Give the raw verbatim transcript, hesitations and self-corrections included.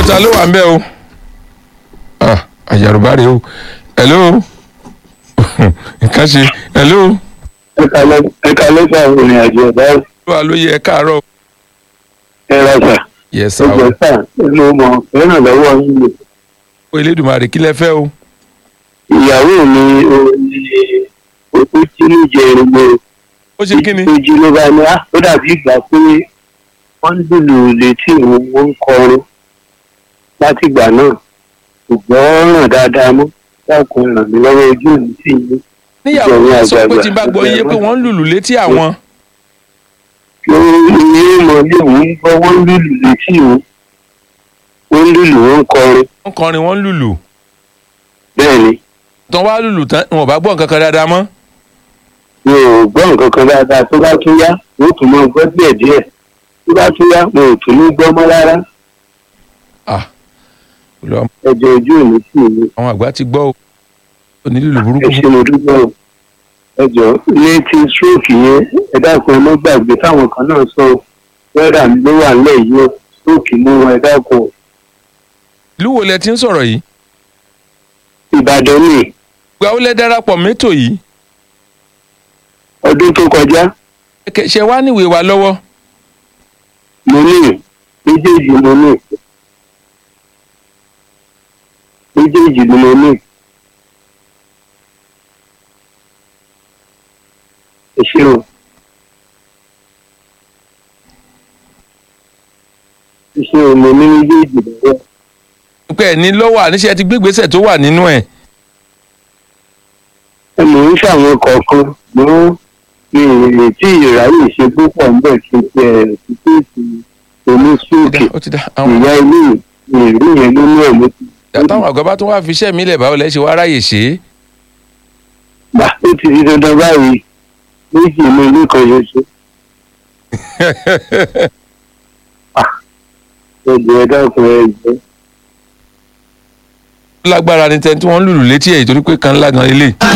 ta ló wà ń bẹ̀ o ah àyàrùbá rèé o hello nǹkan ṣe hello. ẹ̀ka lẹ́sà ìrìn àjò ọ̀dà ló wà lóye ẹ káàárọ̀. ẹ̀rọ sà yes sir. ẹ̀jẹ̀ sà ló mọ̀ fẹ́ràn lọ́wọ́ yín lò. o Elédùmarè kí lẹ fẹ́ o. ìyàwó mi ò ní ó jí ní ìjẹrin mo ó ṣe kí ni. ó jí ló bá ní á ó dàbí ìgbà pé wọ́n ń lùlù létí òun ó ń kọrin látìgbà náà ṣùgbọ́n ràn dáadáa mọ́ dákun ràn mí lọ́wọ́ ojú mi sí i. níyàwó wọn sọ pé tí n bá gbọ́ iye pé wọ́n ń lùlù létí àwọn. ní mọ̀ ní òun ń gbọ́ wọ́n ń lùlù létí òun wọ́n ń lùlù wọ́n ń kọrin. wọ́n kọrin wọ́n ń lùlù. bẹ́ẹ̀ ni. tán wá lùlù tán wọn ò bá gbọ́ nǹkan kan dáadáa mọ́. mi ò gbọ́ nǹkan kan dáadáa tó bá tún yá mo tún mọ gbọ́ díẹ̀ díẹ̀ tó bá tún yá mo ò tún ní gbọ́ mọ́ rárá. ah olùwà ẹjọ́ ojú mi sì ni. àwọn àgbà ti gbọ́ o ò ní lùlù ẹ burúkú ṣe mo dúpẹ́ o. ẹjọ́ ní ti stroke yẹn ẹ dákun ẹ mọ́ gbàgbé táwọn kan náà sọ wẹ́rà ló wà nílẹ̀ yìí o stroke mú wọn ẹ dákun. ìlú wo lẹ ti ń sọ̀rọ̀ yìí. Ìbàdàn ni ìgbà wo lẹ darapọ̀ mẹ́tò yìí. ọdún tó kọjá Kẹ- ṣe wá níwèé wa lọ́wọ́. mo ní méjèèjì mo ní méjèèjì ni mo ní. ẹ ṣé o. ẹ ṣé o mo ní méjèèjì lọ́wọ́. pé ẹ ní lọ́wọ́ àníṣe ti gbégbèsè tó wà nínú ẹ̀. ẹ mò ń ṣàwọn kọ̀ọ̀kan mo mi ì tí ìráyè ṣe púpọ̀ ń bẹ̀ ṣe ti ẹ̀ ṣíṣèṣì oníṣòkè ó ti dá àwọn ìyá ilé ìlú yẹn ló ní ẹ̀mí. táwọn àgbà bá tún wá fi iṣẹ́ mi lẹ̀ báwo lẹ́ ṣe wá ráyè ṣe é. gbà ó ti di dandan báyìí méjì ní ilé kan yẹn ṣe. ẹ̀jẹ̀ ẹ̀dá ọkùnrin ẹ̀jẹ̀. lágbára ni tẹ́ni tí wọ́n ń lùlù létí ẹ̀ torí pé kan ńlá gan ilé.